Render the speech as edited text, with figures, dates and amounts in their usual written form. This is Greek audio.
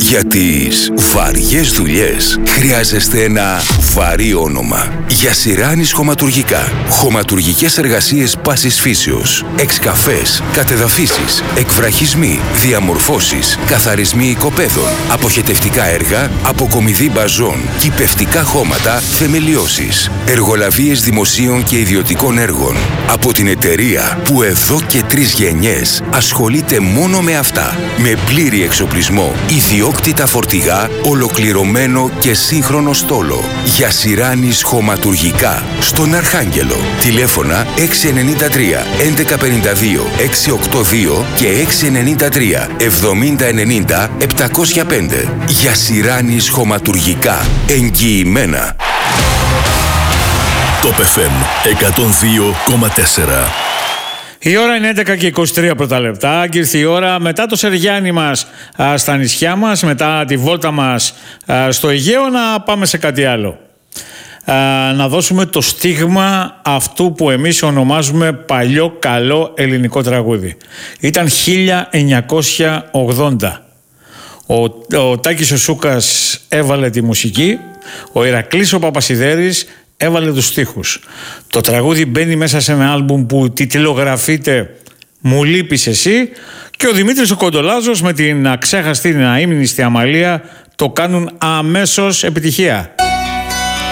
Για τις βαριές δουλειές χρειάζεστε ένα βαρύ όνομα. Γιασιράνης Χωματουργικά. Χωματουργικές εργασίες πάσης φύσεως. Εξκαφές, κατεδαφίσεις, εκβραχισμοί, διαμορφώσεις, καθαρισμοί οικοπαίδων, αποχετευτικά έργα, αποκομιδή μπαζών, κυπευτικά χώματα, θεμελιώσεις, εργολαβίες δημοσίων και ιδιωτικών έργων. Από την εταιρεία που εδώ και 3 γενιές ασχολείται μόνο με αυτά. Με πλήρη εξοπλισμό, ιδιόκτητα φορτηγά, ολοκληρωμένο και σύγχρονο στόλο. Γιασιράνης Χωματουργικά. Στον Αρχάγγελο. Τηλέφωνα 693 1152 682 και 693 7090 705. Γιασιράνης Χωματουργικά. Εγγυημένα. Top FM 102,4. Η ώρα είναι 11 και 23 πρώτα λεπτά και ήρθε η ώρα μετά το Σεργιάνι μας στα νησιά μας, μετά τη βόλτα μας στο Αιγαίο, να πάμε σε κάτι άλλο. Να δώσουμε το στίγμα αυτού που εμείς ονομάζουμε παλιό καλό ελληνικό τραγούδι. Ήταν 1980. Ο Τάκης ο Σούκας έβαλε τη μουσική, ο Ηρακλής ο Παπασιδέρης έβαλε τους στίχους. Το τραγούδι μπαίνει μέσα σε ένα άλμπουμ που τιτλογραφείται «Μου λείπεις εσύ» και ο Δημήτρης ο Κοντολάζος με την αξέχαστη αείμνηστη Αμαλία το κάνουν αμέσως επιτυχία.